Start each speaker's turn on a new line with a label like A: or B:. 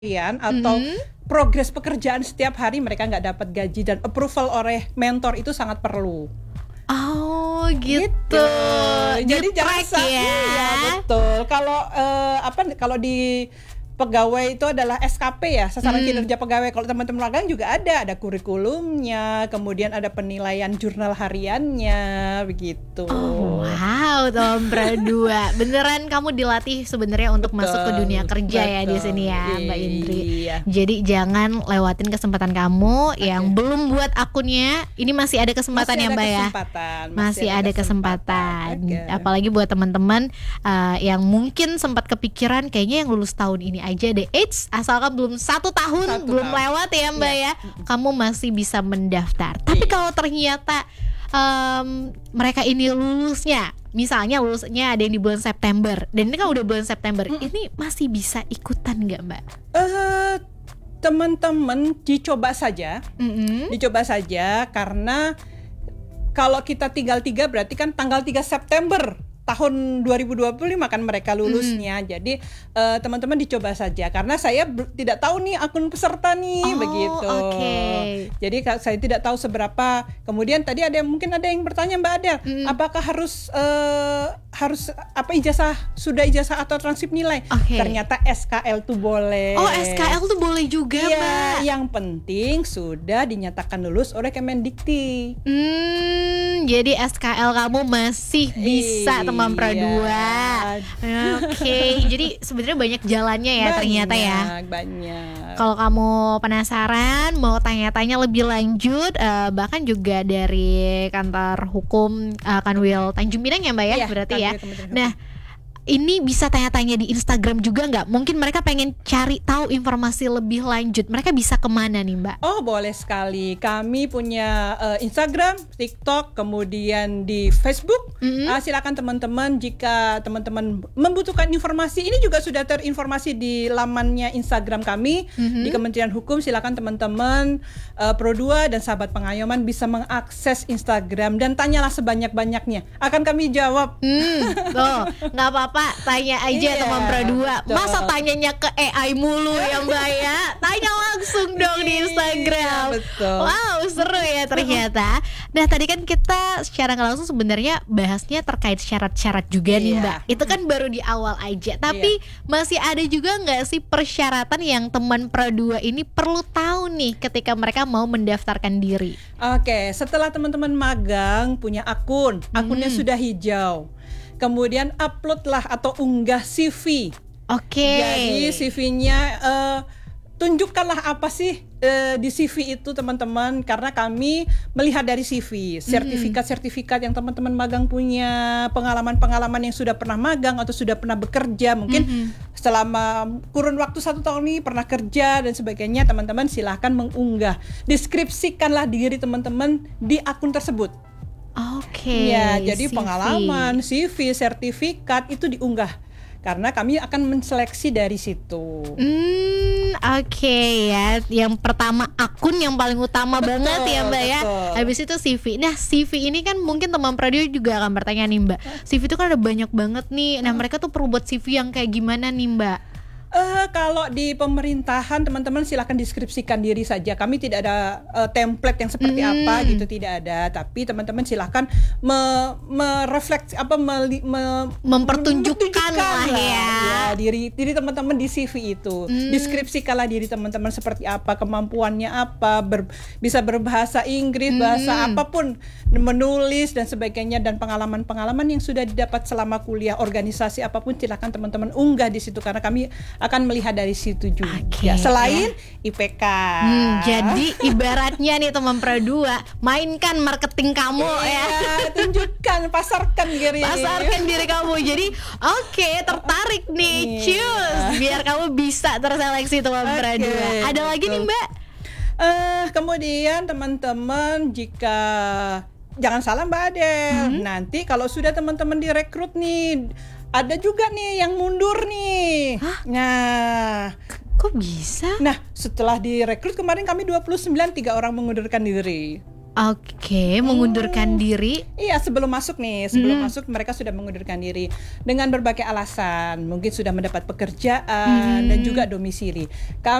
A: atau progres pekerjaan setiap hari mereka nggak dapat gaji, dan approval oleh mentor itu sangat perlu.
B: Oh gitu.
A: Jadi jangan
B: Di-track ya.
A: Iya betul. Kalau di pegawai itu adalah SKP ya, sasaran kinerja pegawai. Kalau teman-teman magang juga ada kurikulumnya, kemudian ada penilaian jurnal hariannya, begitu.
B: Oh, wow, teman Pradua. Beneran kamu dilatih sebenarnya untuk masuk ke dunia kerja ya di sini ya, Mbak Indri.
A: Iya.
B: Jadi jangan lewatin kesempatan kamu yang belum buat akunnya. Ini masih ada kesempatan ya, Mbak ya. Masih ada kesempatan.
A: Oke.
B: Apalagi buat teman-teman yang mungkin sempat kepikiran kayaknya yang lulus tahun ini aja deh. Asalkan belum 1 tahun belum lewat ya, Mbak ya. Kamu masih bisa mendaftar. Tapi kalau ternyata mereka ini lulusnya, misalnya lulusnya ada yang di bulan September, dan ini kan udah bulan September, ini masih bisa ikutan nggak, Mbak?
A: Teman-teman dicoba saja, karena kalau kita tinggal 3 berarti kan tanggal 3 September tahun 2025 kan mereka lulusnya. Jadi teman-teman dicoba saja, karena saya tidak tahu nih akun peserta nih, begitu. Jadi saya tidak tahu seberapa. Kemudian tadi mungkin ada yang bertanya, Mbak Adel, apakah harus ijazah atau transkrip nilai? Ternyata SKL tuh boleh.
B: Oh, SKL tuh boleh juga, Mbak.
A: Yang penting sudah dinyatakan lulus oleh Kemendikti.
B: Jadi SKL kamu masih bisa, teman Pradua. Jadi sebenarnya banyak jalannya ya, ternyata ya.
A: Banyak.
B: Kalau kamu penasaran mau tanya-tanya lebih lanjut, bahkan juga dari kantor hukum Kanwil Tanjung Pinang ya, Mbak ya, berarti ya. Nah, ini bisa tanya-tanya di Instagram juga nggak? Mungkin mereka pengen cari tahu informasi lebih lanjut. Mereka bisa kemana nih, Mbak?
A: Oh, boleh sekali. Kami punya Instagram, TikTok, kemudian di Facebook. Silakan teman-teman, jika teman-teman membutuhkan informasi, ini juga sudah terinformasi di lamannya Instagram kami di Kementerian Hukum. Silakan teman-teman Pro2 dan sahabat pengayoman bisa mengakses Instagram dan tanyalah sebanyak-banyaknya. Akan kami jawab.
B: Tuh, nggak apa-apa, tanya aja teman Pro2. Masa tanyanya ke AI mulu ya, Mbak ya? Tanya langsung dong di Instagram. Wow, seru ya ternyata. Nah, tadi kan kita secara nggak langsung sebenarnya bahasnya terkait syarat-syarat juga nih, Mbak. Itu kan baru di awal aja. Tapi masih ada juga nggak sih persyaratan yang teman Pro2 ini perlu tahu nih ketika mereka mau mendaftarkan diri?
A: Oke, setelah teman-teman magang punya akunnya sudah hijau, kemudian uploadlah atau unggah CV. Jadi CV-nya tunjukkanlah apa sih di CV itu, teman-teman, karena kami melihat dari CV, sertifikat-sertifikat yang teman-teman magang punya, pengalaman-pengalaman yang sudah pernah magang atau sudah pernah bekerja, mungkin selama kurun waktu 1 tahun ini pernah kerja dan sebagainya. Teman-teman silahkan mengunggah, deskripsikanlah diri teman-teman di akun tersebut. Jadi CV. Pengalaman, CV, sertifikat itu diunggah, karena kami akan menseleksi dari situ. Ya,
B: yang pertama akun yang paling utama banget ya, Mbak ya. Habis itu CV. Nah, CV ini kan mungkin teman Pradua juga akan bertanya nih, Mbak. CV itu kan ada banyak banget nih. Nah, mereka tuh perlu buat CV yang kayak gimana nih, Mbak?
A: Kalau di pemerintahan, teman-teman silakan deskripsikan diri saja. Kami tidak ada template yang seperti apa gitu, tidak ada. Tapi teman-teman silakan merefleksi mempertunjukkan lah ya diri teman-teman di CV itu. Deskripsikanlah diri teman-teman seperti apa, kemampuannya apa, bisa berbahasa Inggris, bahasa apapun, menulis dan sebagainya, dan pengalaman-pengalaman yang sudah didapat selama kuliah, organisasi apapun, silakan teman-teman unggah di situ, karena kami akan melihat dari situ juga. Selain IPK.
B: Jadi ibaratnya nih teman Pro2, mainkan marketing kamu ya.
A: Tunjukkan, pasarkan diri
B: kamu. Jadi tertarik nih, cus, biar kamu bisa terseleksi teman Pro2. Ada lagi nih, Mbak?
A: Kemudian teman-teman, jika jangan salah, Mbak Adel, nanti kalau sudah teman-teman direkrut nih, ada juga nih yang mundur nih. Nah,
B: kok bisa?
A: Nah, setelah direkrut kemarin kami 29, 3 orang mengundurkan diri.
B: Mengundurkan diri.
A: Iya, sebelum masuk masuk mereka sudah mengundurkan diri dengan berbagai alasan. Mungkin sudah mendapat pekerjaan dan juga domisili.